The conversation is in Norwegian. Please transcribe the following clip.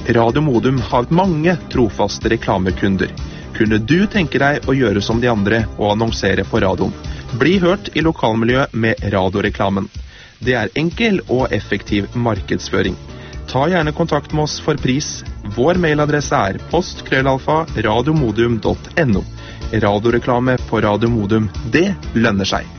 Radio Modum har mange trofaste reklamekunder. Kunne du tenke deg å gjøre som de andre og annonsere på radioen? Bli hørt i lokalmiljøet med radioreklamen. Det er enkel og effektiv markedsføring. Ta gjerne kontakt med oss for pris. Vår mailadresse er post@radiomodum.no. Radioreklame på Radio Modum, det lønner seg.